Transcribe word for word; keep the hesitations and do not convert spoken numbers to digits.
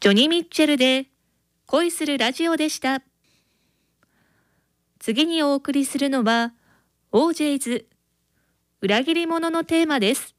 ジョニー・ミッチェルで恋するラジオでした。次にお送りするのはオージェイズ裏切り者のテーマです。